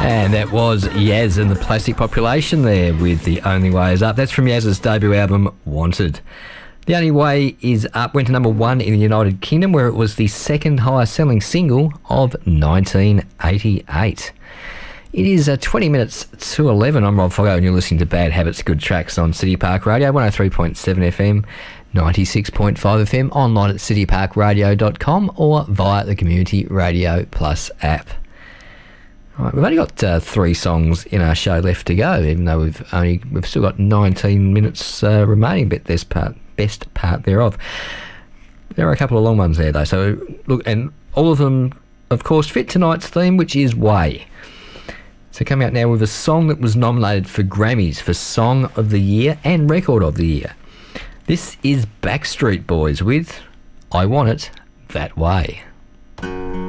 And that was Yaz and the Plastic Population there with The Only Way Is Up. That's from Yaz's debut album, Wanted. The Only Way Is Up went to number 1 in the United Kingdom, where it was the second highest selling single of 1988. It is 20 minutes to 11. I'm Rob Foggo and you're listening to Bad Habits, Good Tracks on City Park Radio, 103.7 FM, 96.5 FM, online at cityparkradio.com or via the Community Radio Plus app. Right, we've only got 3 songs in our show left to go, even though we've still got 19 minutes remaining, but there's best part thereof. There are a couple of long ones there though, so look, and all of them of course fit tonight's theme, which is Way. So coming out now with a song that was nominated for Grammys for Song of the Year and Record of the Year. This is Backstreet Boys with I Want It That Way.